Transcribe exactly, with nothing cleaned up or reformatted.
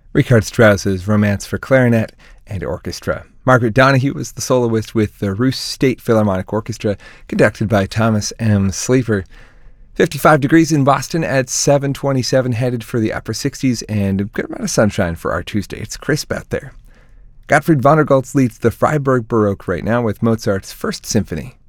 Richard Strauss's Romance for Clarinet and Orchestra. Margaret Donahue was the soloist with the Russe State Philharmonic Orchestra, conducted by Thomas M. Sleeper. fifty-five degrees in Boston at seven twenty-seven, headed for the upper sixties, and a good amount of sunshine for our Tuesday. It's crisp out there. Gottfried von der Goltz leads the Freiburg Baroque right now with Mozart's First Symphony.